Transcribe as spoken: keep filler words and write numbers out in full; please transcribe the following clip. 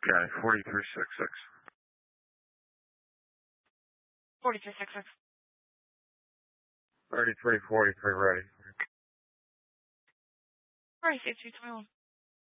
Got it, forty-three sixty-six. forty-three sixty-six. thirty-three forty-three ready. Alright, safety twenty-one.